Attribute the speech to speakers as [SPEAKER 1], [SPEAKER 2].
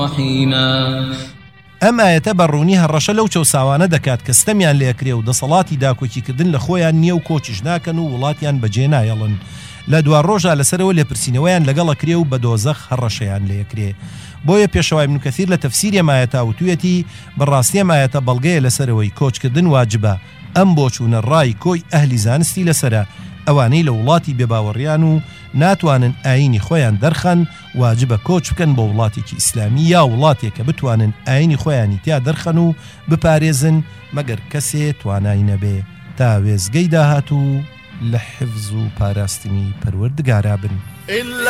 [SPEAKER 1] رحيما
[SPEAKER 2] ئەم ئاەتە بەڕوونی هەڕەشە لەو چەساوانە دەکات کە ستەمیان لێکرێ و دەسەڵاتی داکۆکیکردن لە خۆیان نییە و کۆچیش ناکەن و وڵاتیان بەجێ نایەڵن لە دوار ڕۆژە لەسەرەوە لێپرسینەوەیان لەگەڵەکرێ و بە دۆزەخ هەڕەشەیان لێکرێ بۆیە پێشەوای ابن کەثیر لە تەفسیری ئایەتە وتوێتی بەڕاستی ئەم ئایەتە بەڵگەیە لەسەرەوەی کۆچکردن واجبە ئەم بۆچوونە ڕای کۆی ئەهلی زانستی لەسرە ئەوانەی لە وڵاتی بێباوەڕیان و ناتوانن ئاینی خۆیان دەرخەن واجبە کۆچ بکەن بۆ وڵاتێکی ئیسلامی یا وڵاتێک کە بتوانن ئاینی خۆیانی تیا دەرخەن و بپارێزن مەگەر کەسێ توانای نەبێ تا وێزگەی داهات و لە حفظ و پاراستنی پەروەردگارا بن